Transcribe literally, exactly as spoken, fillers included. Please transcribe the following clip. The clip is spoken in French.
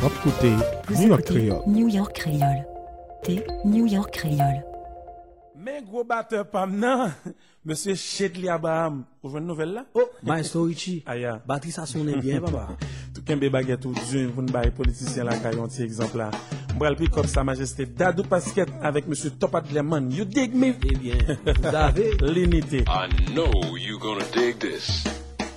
Votre côté, New York Creole. New York Creole. T, New York Creole. Mais gros batteur pam nan, monsieur Chedli Abraham, vous jouez une nouvelle là? Oh, Maestro Richie. Aya. Batterie ça sonne bien, papa. Tout kembe baguette tout dur, vous ne baillez politicien là, kayon ti exemple là. M'bral pick up sa majesté Dadou Pasquette avec monsieur Topat Lemon. You dig me? Eh bien, vous avez l'unité. I know you gonna dig this.